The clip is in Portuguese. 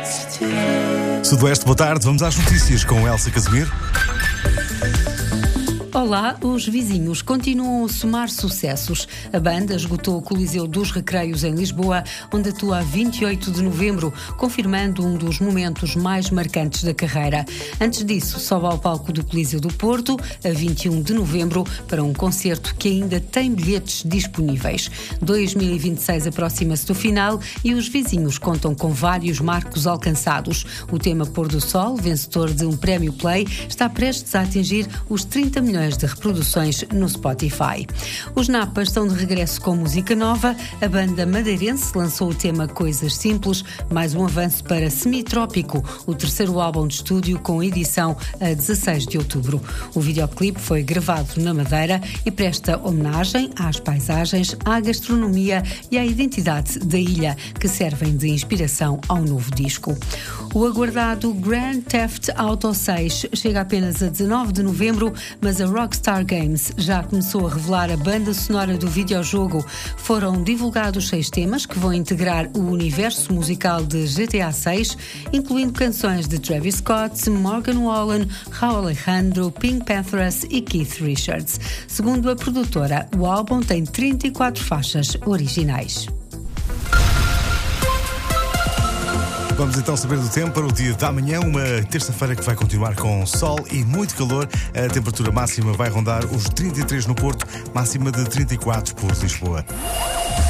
Sudoeste, boa tarde. Vamos às notícias com Elsa Casimiro. Olá, os vizinhos continuam a somar sucessos. A banda esgotou o Coliseu dos Recreios em Lisboa, onde atua a 28 de novembro, confirmando um dos momentos mais marcantes da carreira. Antes disso, sobe ao palco do Coliseu do Porto, a 21 de novembro, para um concerto que ainda tem bilhetes disponíveis. 2026 aproxima-se do final e os vizinhos contam com vários marcos alcançados. O tema Pôr do Sol, vencedor de um prémio Play, está prestes a atingir os 30 milhões de reproduções no Spotify. Os Napas estão de regresso com música nova. A banda madeirense lançou o tema Coisas Simples, mais um avanço para Semitrópico, o terceiro álbum de estúdio com edição a 16 de outubro. O videoclipe foi gravado na Madeira e presta homenagem às paisagens, à gastronomia e à identidade da ilha, que servem de inspiração ao novo disco. O aguardado Grand Theft Auto 6 chega apenas a 19 de novembro, mas a Rockstar Games já começou a revelar a banda sonora do videojogo. Foram divulgados 6 temas que vão integrar o universo musical de GTA 6, incluindo canções de Travis Scott, Morgan Wallen, Rauw Alejandro, Pink Panthers e Keith Richards. Segundo a produtora, o álbum tem 34 faixas originais. Vamos então saber do tempo para o dia da manhã, uma terça-feira que vai continuar com sol e muito calor. A temperatura máxima vai rondar os 33 no Porto, máxima de 34 por Lisboa.